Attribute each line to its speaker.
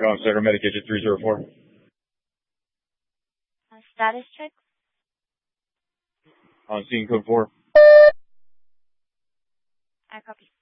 Speaker 1: Center Medicaid 304.
Speaker 2: Status check.
Speaker 1: On scene code 4.
Speaker 2: I copy.